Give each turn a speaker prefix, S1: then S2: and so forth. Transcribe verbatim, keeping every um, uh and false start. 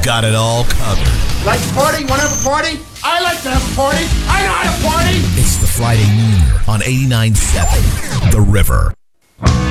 S1: got it all covered.
S2: Like to party? Want to have a party? I like to have a party. I know how to party.
S1: It's the Friday Noon on eighty-nine point seven The River.